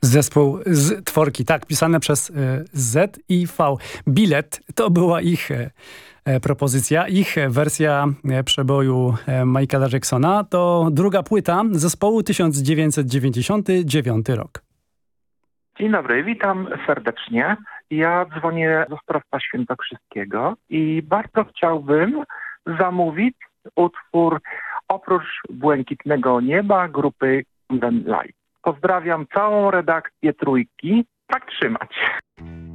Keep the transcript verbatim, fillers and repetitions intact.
Zespół z Tworki, tak, pisane przez y, Z i V. Bilet to była ich y, propozycja, ich wersja y, przeboju y, Michaela Jacksona. To druga płyta zespołu, tysiąc dziewięćset dziewięćdziesiąty dziewiąty rok. Dzień dobry, witam serdecznie. Ja dzwonię z Ostrowca Świętokrzyskiego i bardzo chciałbym zamówić utwór Oprócz błękitnego nieba grupy Condemned Light. Pozdrawiam całą redakcję Trójki. Tak trzymać.